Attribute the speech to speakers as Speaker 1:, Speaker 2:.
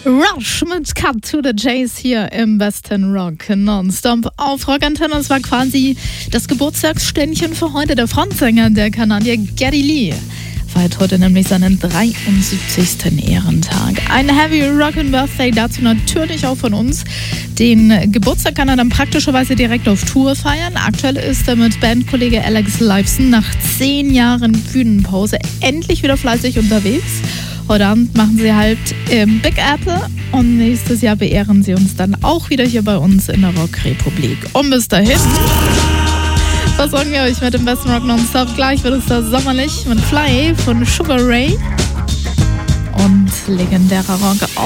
Speaker 1: Rush mit Cut to the Chase hier im Besten Rock Nonstop auf Rock Antenne. Das war quasi das Geburtstagsständchen für heute. Der Frontsänger der Kanadier Geddy Lee feiert heute nämlich seinen 73. Ehrentag. Ein Heavy Rockin' Birthday dazu natürlich auch von uns. Den Geburtstag kann er dann praktischerweise direkt auf Tour feiern. Aktuell ist er mit Bandkollege Alex Lifeson nach 10 Jahren Bühnenpause endlich wieder fleißig unterwegs. Heute Abend machen sie halt im Big Apple und nächstes Jahr beehren sie uns dann auch wieder hier bei uns in der Rockrepublik. Und bis dahin versorgen wir euch mit dem besten Rock Nonstop. Gleich wird es da sommerlich mit Fly von Sugar Ray und legendärer Rock